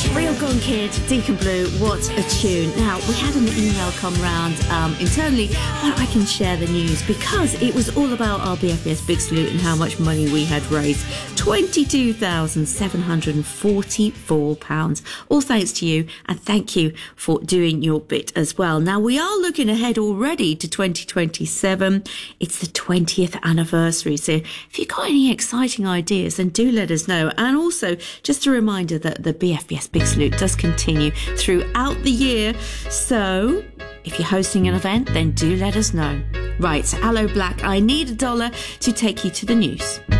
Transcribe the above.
Real Gone Kid, Deacon Blue, what a tune. Now, we had an email come round internally, but I can share the news because it was all about our BFBS Big Salute and how much money we had raised. £22,744. All thanks to you, and thank you for doing your bit as well. Now, we are looking ahead already to 2027. It's the 20th anniversary, so if you've got any exciting ideas, then do let us know. And also, just a reminder that the BFBS Big Salute does continue throughout the year, so if you're hosting an event, then do let us know. Right, Aloe Blacc, I Need $1 to take you to the news.